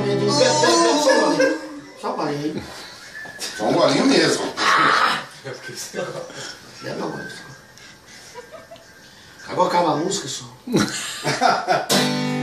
Medinho. Bebe só um golinho. Só um golinho. Só um golinho mesmo. Bebe um golinho só. Acabou a música só.